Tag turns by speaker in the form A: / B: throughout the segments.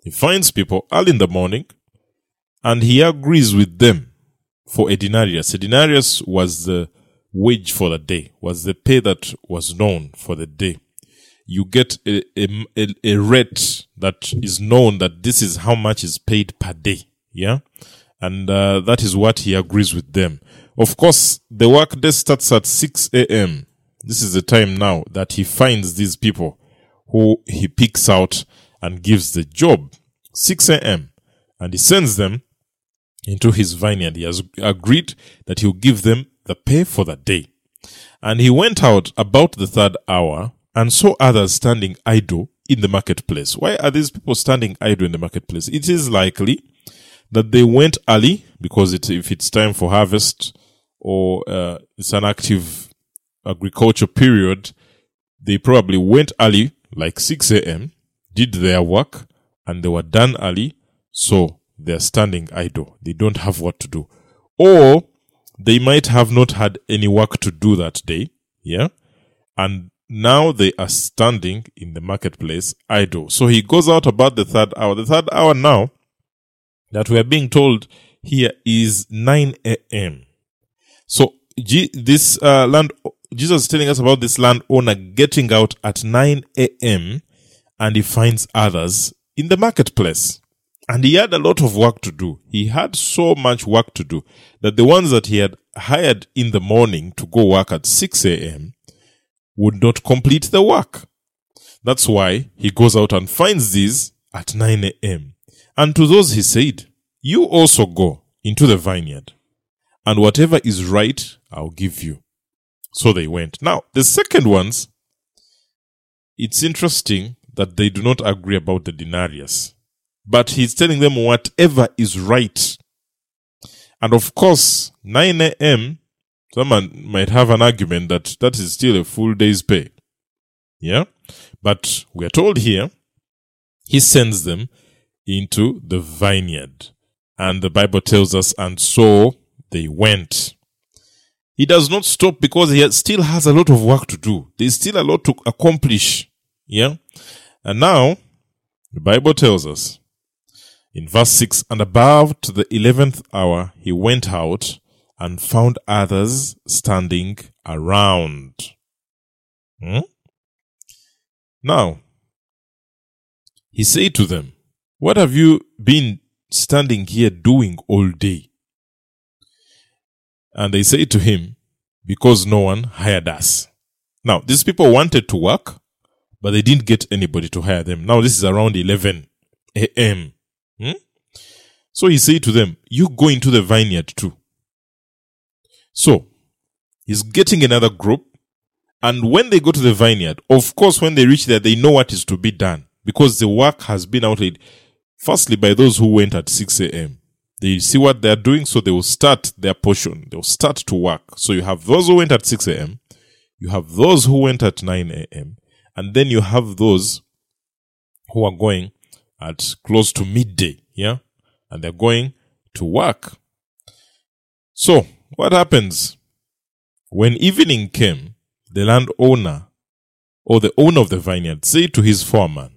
A: He finds people early in the morning and he agrees with them for a denarius. A denarius was the wage for the day, was the pay that was known for the day. You get a rate that is known that this is how much is paid per day. Yeah. And that is what he agrees with them. Of course, the work day starts at 6 a.m. This is the time now that he finds these people who he picks out and gives the job. 6 a.m. And he sends them into his vineyard. He has agreed that he'll give them the pay for the day. And he went out about the 3rd hour and saw others standing idle in the marketplace. Why are these people standing idle in the marketplace? It is likely that they went early because if it's time for harvest or it's an active agriculture period, they probably went early, like 6 a.m., did their work, and they were done early, so they're standing idle. They don't have what to do. Or they might have not had any work to do that day, yeah? And now they are standing in the marketplace idle. So he goes out about the 3rd hour. The 3rd hour now that we are being told here is 9 a.m. So Jesus is telling us about this landowner getting out at 9 a.m. and he finds others in the marketplace. And he had a lot of work to do. He had so much work to do that the ones that he had hired in the morning to go work at 6 a.m. would not complete the work. That's why he goes out and finds these at 9 a.m. And to those he said, you also go into the vineyard, and whatever is right, I'll give you. So they went. Now, the second ones, it's interesting that they do not agree about the denarius. But he's telling them whatever is right. And of course, 9 a.m., someone might have an argument that is still a full day's pay. Yeah? But we are told here, he sends them into the vineyard. And the Bible tells us, and so they went. He does not stop because he still has a lot of work to do. There's still a lot to accomplish. Yeah? And now, the Bible tells us, in verse 6, and about the 11th hour, he went out and found others standing around. Now, he said to them, what have you been standing here doing all day? And they said to him, because no one hired us. Now, these people wanted to work, but they didn't get anybody to hire them. Now, this is around 11 a.m. So he said to them, you go into the vineyard too. So, he's getting another group. And when they go to the vineyard, of course, when they reach there, they know what is to be done. Because the work has been outlaid. Firstly, by those who went at 6 a.m. They see what they are doing, so they will start their portion. They will start to work. So you have those who went at 6 a.m. You have those who went at 9 a.m. And then you have those who are going at close to midday. Yeah? And they're going to work. So, what happens? When evening came, the landowner or the owner of the vineyard said to his foreman,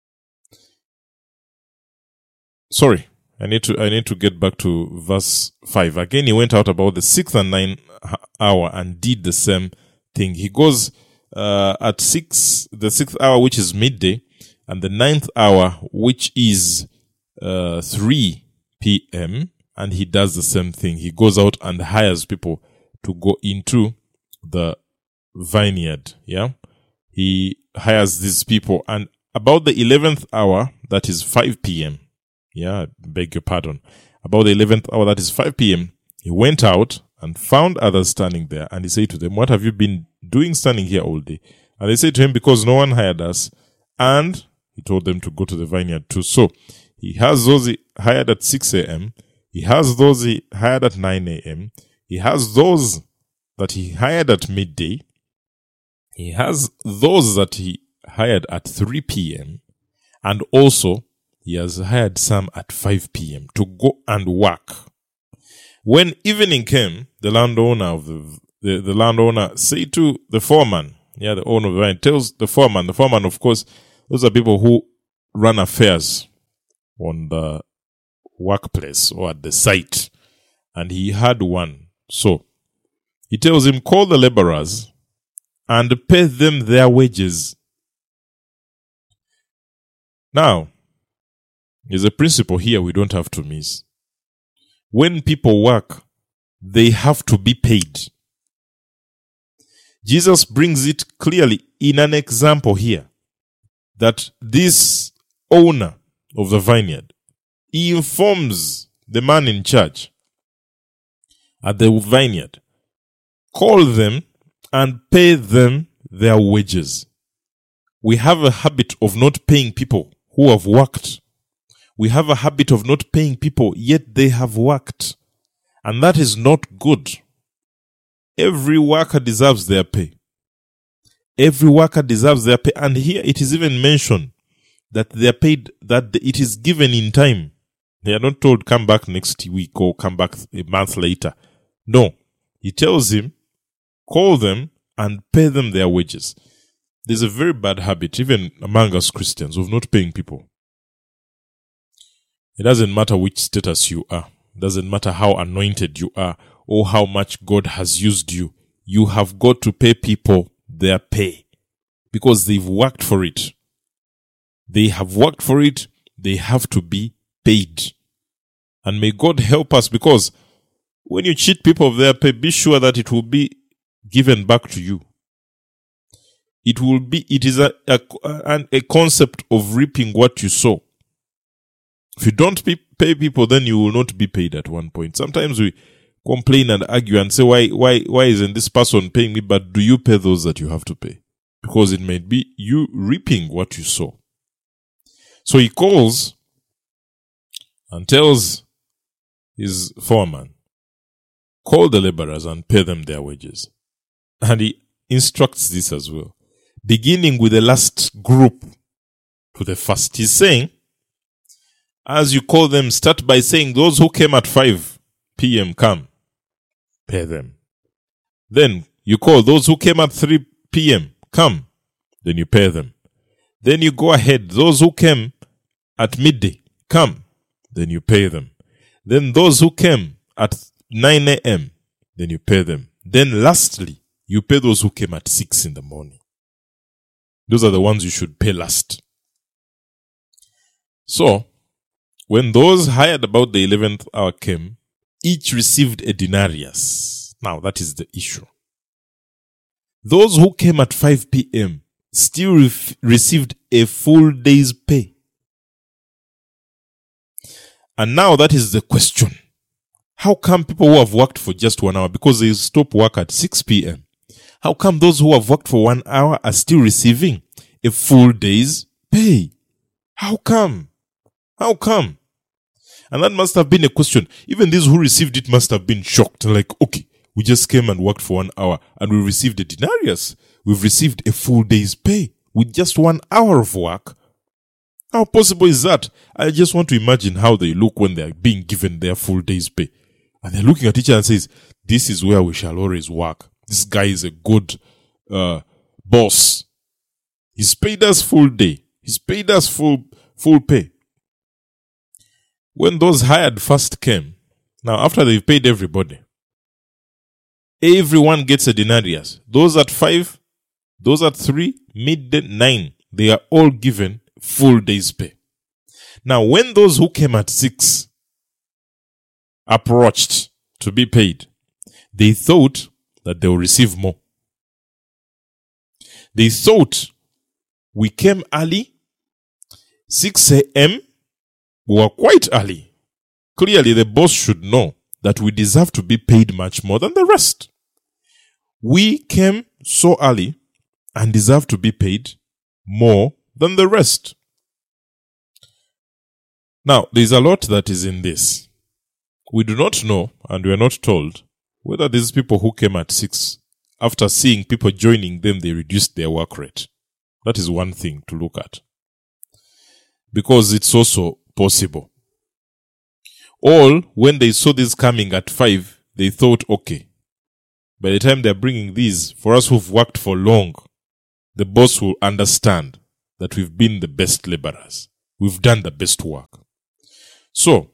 A: sorry, I need to get back to verse 5. Again, he went out about the 6th and 9th hour and did the same thing. He goes at the 6th hour, which is midday, and the 9th hour, which is 3 p.m., and he does the same thing. He goes out and hires people to go into the vineyard. Yeah, he hires these people, and about the 11th hour, that is 5 p.m. Yeah, I beg your pardon. About the 11th hour, that is 5 p.m., he went out and found others standing there, and he said to them, what have you been doing standing here all day? And they said to him, because no one hired us. And he told them to go to the vineyard too. So he has those he hired at 6 a.m. He has those he hired at 9 a.m. He has those that he hired at midday. He has those that he hired at 3 p.m. And also, he has hired some at 5 p.m. to go and work. When evening came, the landowner of the landowner said to the foreman, the owner of the vine, tells the foreman, of course, those are people who run affairs on the workplace or at the site, and he had one. So he tells him, call the laborers and pay them their wages. Now, there's a principle here we don't have to miss. When people work, they have to be paid. Jesus brings it clearly in an example here that this owner of the vineyard, he informs the man in charge at the vineyard, call them and pay them their wages. We have a habit of not paying people who have worked. We have a habit of not paying people, yet they have worked. And that is not good. Every worker deserves their pay. Every worker deserves their pay. And here it is even mentioned that they are paid, that it is given in time. They are not told come back next week or come back a month later. No. He tells him, call them and pay them their wages. There's a very bad habit, even among us Christians, of not paying people. It doesn't matter which status you are. It doesn't matter how anointed you are or how much God has used you. You have got to pay people their pay because they've worked for it. They have worked for it. They have to be paid. And may God help us, because when you cheat people of their pay, be sure that it will be given back to you. It is a concept of reaping what you sow. If you don't pay people, then you will not be paid at one point. Sometimes we complain and argue and say, why isn't this person paying me? But do you pay those that you have to pay? Because it may be you reaping what you sow. So he calls and tells his foreman, call the laborers and pay them their wages. And he instructs this as well, beginning with the last group to the first. He's saying, as you call them, start by saying, those who came at 5 p.m. come, pay them. Then you call those who came at 3 p.m. come, then you pay them. Then you go ahead, those who came at midday, come, then you pay them. Then those who came at 9 a.m., then you pay them. Then lastly, you pay those who came at 6 in the morning. Those are the ones you should pay last. So, when those hired about the 11th hour came, each received a denarius. Now, that is the issue. Those who came at 5 p.m. still received a full day's pay. And now that is the question. How come people who have worked for just 1 hour, because they stop work at 6 p.m., how come those who have worked for 1 hour are still receiving a full day's pay? How come? How come? And that must have been a question. Even these who received it must have been shocked. Like, okay, we just came and worked for 1 hour and we received a denarius. We've received a full day's pay with just 1 hour of work. How possible is that? I just want to imagine how they look when they are being given their full day's pay. And they're looking at each other and says, this is where we shall always work. This guy is a good boss. He's paid us full day. He's paid us full pay. When those hired first came, now after they've paid everybody, everyone gets a denarius. Those at 5, those at 3, midday, 9, they are all given full day's pay. Now, when those who came at 6 approached to be paid, they thought that they will receive more. They thought, we came early, 6 a.m., we were quite early. Clearly, the boss should know that we deserve to be paid much more than the rest. We came so early and deserve to be paid more than the rest. Now, there's a lot that is in this. We do not know, and we are not told, whether these people who came at 6, after seeing people joining them, they reduced their work rate. That is one thing to look at. Because it's also possible. All, when they saw this coming at 5, they thought, okay, by the time they're bringing these, for us who've worked for long, the boss will understand that we've been the best laborers. We've done the best work. So,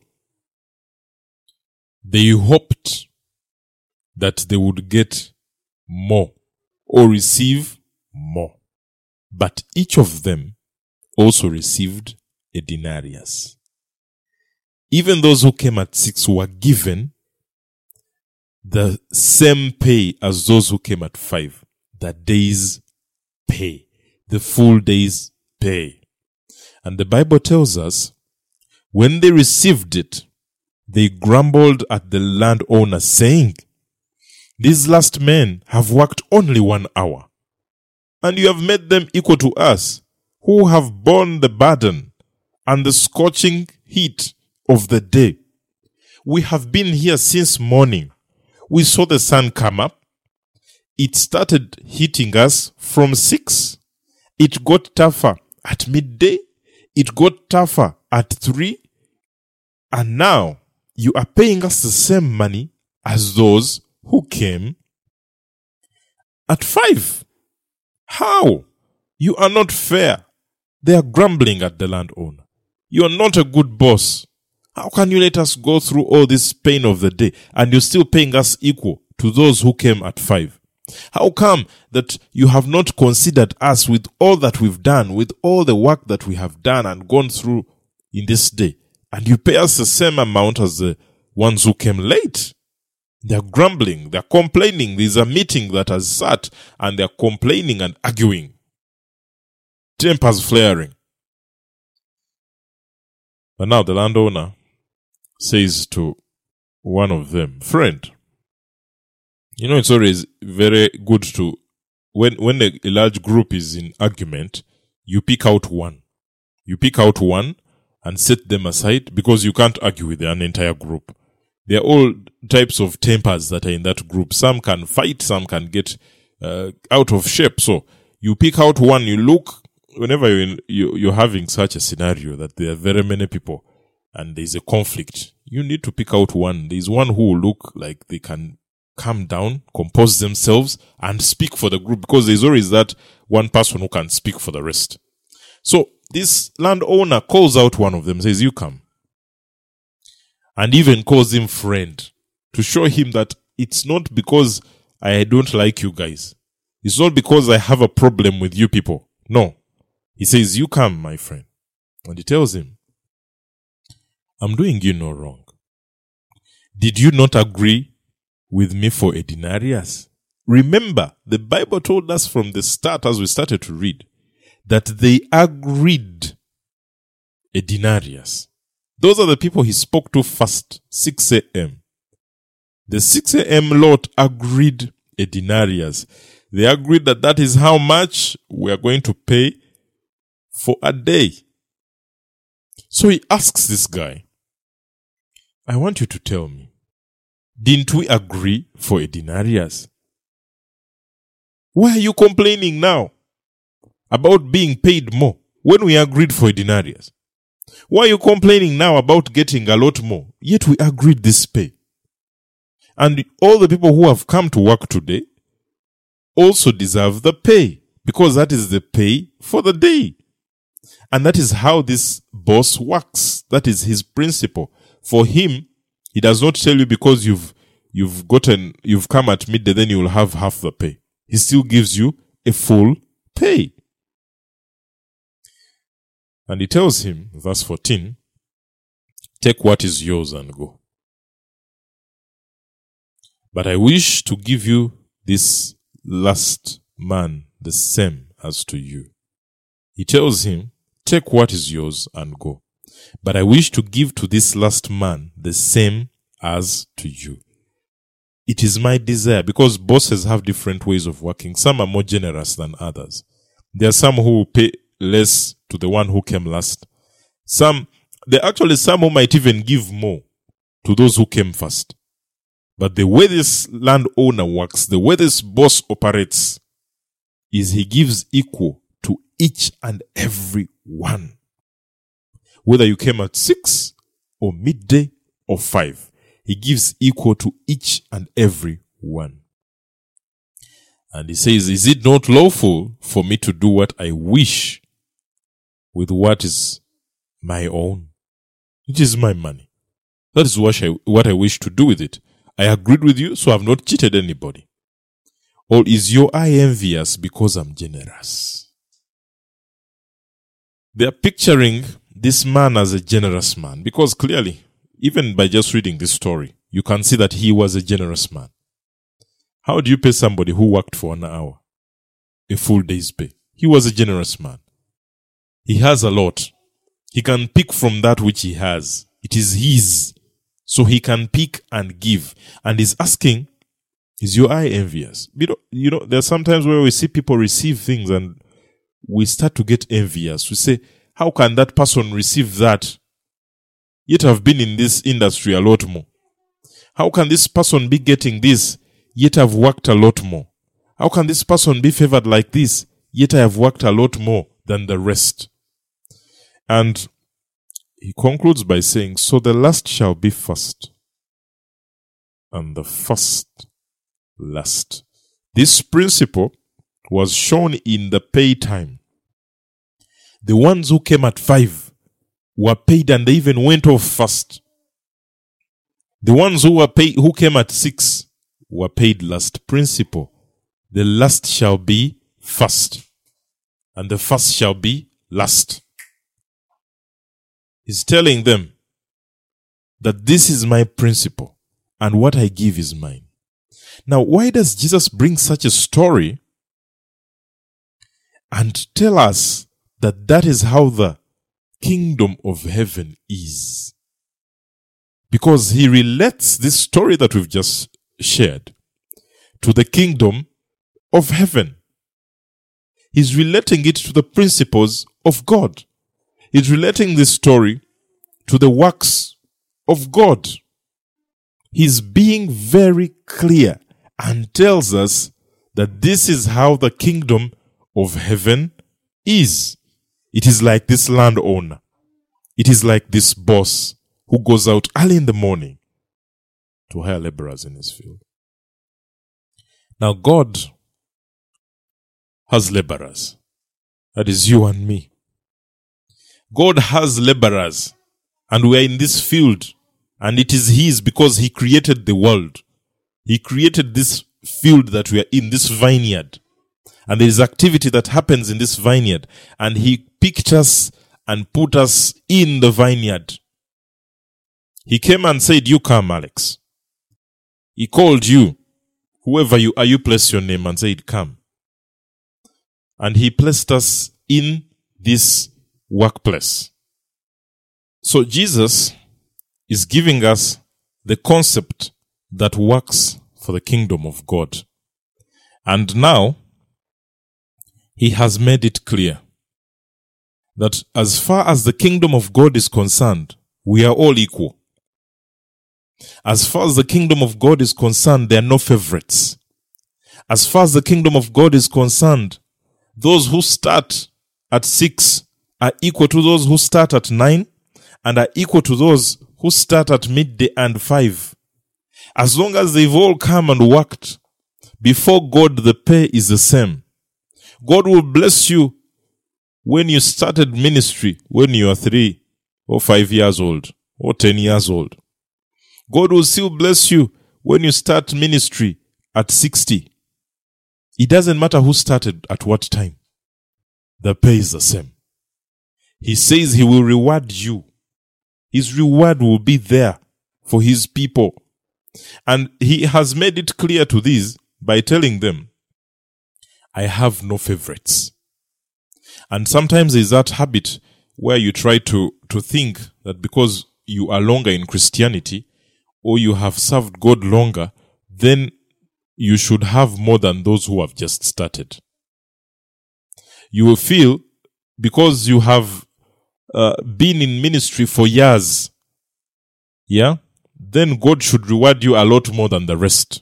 A: they hoped that they would get more or receive more. But each of them also received a denarius. Even those who came at 6 were given the same pay as those who came at 5. The day's pay. The full day's pay. And the Bible tells us, when they received it, they grumbled at the landowner, saying, "These last men have worked only 1 hour, and you have made them equal to us, who have borne the burden and the scorching heat of the day. We have been here since morning. We saw the sun come up. It started hitting us from 6. It got tougher at midday. It got tougher at 3. And now you are paying us the same money as those who came at 5. How? You are not fair." They are grumbling at the landowner. "You are not a good boss. How can you let us go through all this pain of the day and you're still paying us equal to those who came at 5? How come that you have not considered us with all that we've done, with all the work that we have done and gone through in this day, and you pay us the same amount as the ones who came late?" They're grumbling, they're complaining. There's a meeting that has sat and they're complaining and arguing. Tempers flaring. But now the landowner says to one of them, "Friend, you know, it's always very good to, when a large group is in argument, you pick out one. You pick out one and set them aside, because you can't argue with an entire group. There are all types of tempers that are in that group. Some can fight, some can get out of shape. So you pick out one. You look, whenever you're having such a scenario that there are very many people and there's a conflict, you need to pick out one. There's one who will look like they can calm down, compose themselves, and speak for the group, because there's always that one person who can speak for the rest. So this landowner calls out one of them, says, "You come." And even calls him friend, to show him that it's not because I don't like you guys. It's not because I have a problem with you people. No. He says, "You come, my friend." And he tells him, "I'm doing you no wrong. Did you not agree with me for a denarius?" Remember, the Bible told us from the start, as we started to read, that they agreed a denarius. Those are the people he spoke to first, 6 a.m. The 6 a.m. lot agreed a denarius. They agreed that that is how much we are going to pay for a day. So he asks this guy, "I want you to tell me, didn't we agree for a denarius? Why are you complaining now about being paid more when we agreed for a denarius? Why are you complaining now about getting a lot more, yet we agreed this pay? And all the people who have come to work today also deserve the pay, because that is the pay for the day. And that is how this boss works. That is his principle. For him, he does not tell you because you've come at midday, then you will have half the pay. He still gives you a full pay. And he tells him, verse 14, "Take what is yours and go. But I wish to give you this last man the same as to you." He tells him, "Take what is yours and go. But I wish to give to this last man the same as to you." It is my desire, because bosses have different ways of working. Some are more generous than others. There are some who will pay less to the one who came last. There are actually some who might even give more to those who came first. But the way this landowner works, the way this boss operates, is he gives equal to each and every one. Whether you came at 6 or midday or 5, he gives equal to each and every one. And he says, "Is it not lawful for me to do what I wish with what is my own?" It is my money. That is what I wish to do with it. I agreed with you, so I have not cheated anybody. Or is your eye envious because I'm generous? They are picturing this man as a generous man, because clearly, even by just reading this story, you can see that he was a generous man. How do you pay somebody who worked for an hour a full day's pay? He was a generous man. He has a lot. He can pick from that which he has. It is his. So he can pick and give. And he's asking, is your eye envious? You know, there are sometimes where we see people receive things and we start to get envious. We say, how can that person receive that? Yet I've been in this industry a lot more. How can this person be getting this? Yet I've worked a lot more. How can this person be favored like this? Yet I have worked a lot more than the rest. And he concludes by saying, so the last shall be first, and the first last. This principle was shown in the pay time. The ones who came at 5 were paid and they even went off first. The ones who came at 6 were paid last. Principle. The last shall be first, and the first shall be last. He's telling them that this is my principle and what I give is mine. Now, why does Jesus bring such a story and tell us that that is how the kingdom of heaven is? Because he relates this story that we've just shared to the kingdom of heaven. He's relating it to the principles of God. He's relating this story to the works of God. He's being very clear and tells us that this is how the kingdom of heaven is. It is like this landowner. It is like this boss who goes out early in the morning to hire laborers in his field. Now God has laborers. That is you and me. God has laborers, and we are in this field, and it is his because he created the world. He created this field that we are in, this vineyard. And there is activity that happens in this vineyard, and he picked us and put us in the vineyard. He came and said, you come, Alex. He called you, whoever you are, you place your name and said, come. And he placed us in this workplace. So Jesus is giving us the concept that works for the kingdom of God. And now, he has made it clear that as far as the kingdom of God is concerned, we are all equal. As far as the kingdom of God is concerned, there are no favorites. As far as the kingdom of God is concerned, those who start at 6 are equal to those who start at 9 and are equal to those who start at midday and 5. As long as they've all come and worked, before God the pay is the same. God will bless you when you started ministry when you are 3 or 5 years old or 10 years old. God will still bless you when you start ministry at 60. It doesn't matter who started at what time. The pay is the same. He says he will reward you. His reward will be there for his people. And he has made it clear to these by telling them, I have no favorites. And sometimes there's that habit where you try to think that because you are longer in Christianity or you have served God longer, then you should have more than those who have just started. You will feel because you have been in ministry for years, then God should reward you a lot more than the rest.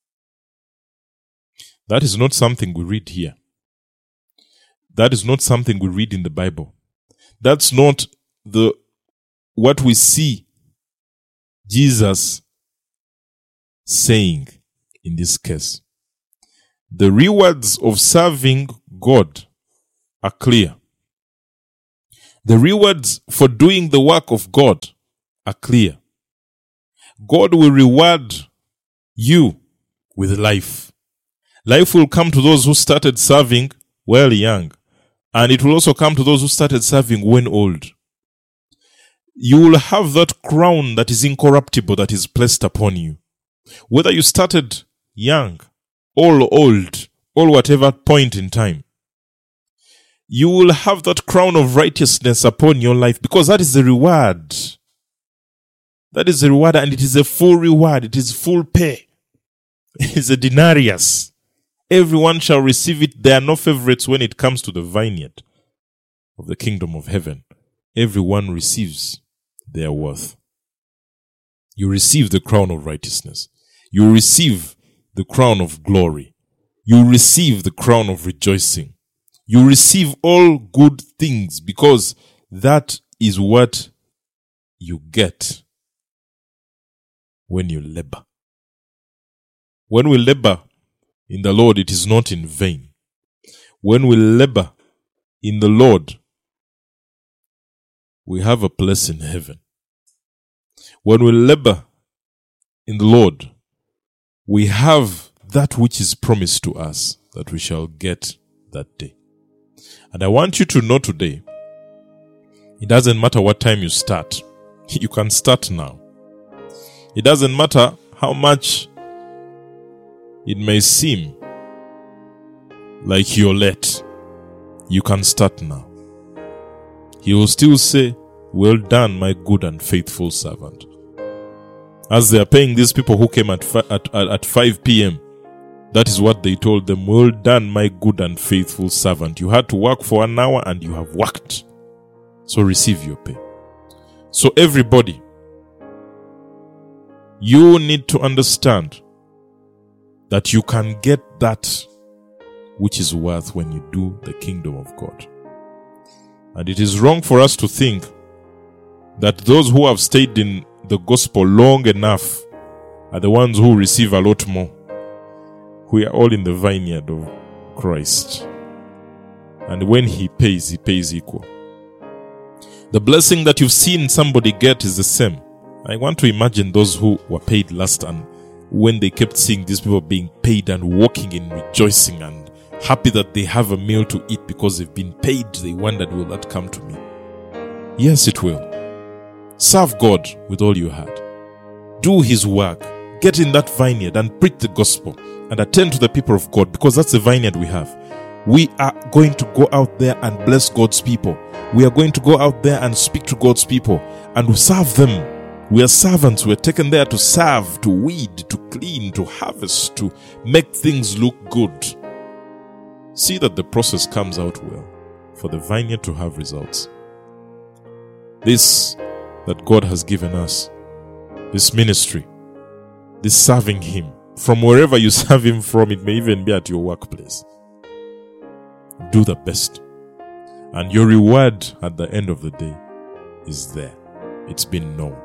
A: That is not something we read here. That is not something we read in the Bible. That's not what we see Jesus saying in this case. The rewards of serving God are clear. The rewards for doing the work of God are clear. God will reward you with life. Life will come to those who started serving while young, and it will also come to those who started serving when old. You will have that crown that is incorruptible that is placed upon you. Whether you started young or old or whatever point in time, you will have that crown of righteousness upon your life, because that is the reward. That is the reward, and it is a full reward. It is full pay. It is a denarius. Everyone shall receive it. There are no favorites when it comes to the vineyard of the kingdom of heaven. Everyone receives their worth. You receive the crown of righteousness. You receive the crown of glory. You receive the crown of rejoicing. You receive all good things, because that is what you get when you labor. When we labor in the Lord, it is not in vain. When we labor in the Lord, we have a place in heaven. When we labor in the Lord, we have that which is promised to us that we shall get that day. And I want you to know today, it doesn't matter what time you start. You can start now. It doesn't matter how much it may seem like you're late. You can start now. He will still say, "Well done, my good and faithful servant." As they are paying these people who came at 5 p.m., that is what they told them. "Well done, my good and faithful servant. You had to work for an hour and you have worked. So receive your pay." So everybody, you need to understand that you can get that which is worth when you do the kingdom of God. And it is wrong for us to think that those who have stayed in the gospel long enough are the ones who receive a lot more. We are all in the vineyard of Christ. And when he pays equal. The blessing that you've seen somebody get is the same. I want to imagine those who were paid last, and when they kept seeing these people being paid and walking in rejoicing and happy that they have a meal to eat because they've been paid, they wondered, will that come to me? Yes, it will. Serve God with all your heart. Do his work. Get in that vineyard and preach the gospel and attend to the people of God, because that's the vineyard we have. We are going to go out there and bless God's people. We are going to go out there and speak to God's people and serve them. We are servants. We are taken there to serve, to weed, to clean, to harvest, to make things look good. See that the process comes out well for the vineyard to have results. This that God has given us, this ministry, this serving him, from wherever you serve him from, it may even be at your workplace. Do the best. And your reward at the end of the day is there. It's been known.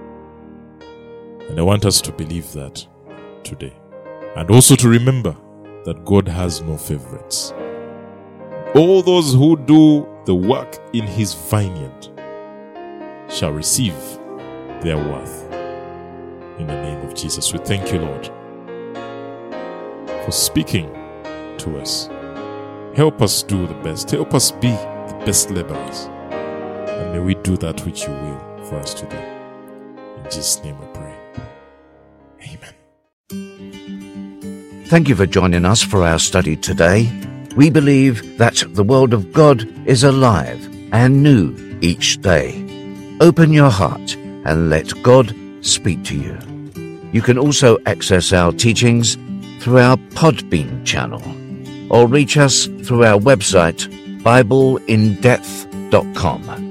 A: And I want us to believe that today. And also to remember that God has no favorites. All those who do the work in his vineyard shall receive their worth. In the name of Jesus, we thank you, Lord, for speaking to us. Help us do the best. Help us be the best laborers. And may we do that which you will for us today. In Jesus' name we pray. Amen.
B: Thank you for joining us for our study today. We believe that the Word of God is alive and new each day. Open your heart and let God speak to you. You can also access our teachings through our Podbean channel, or reach us through our website, BibleInDepth.com.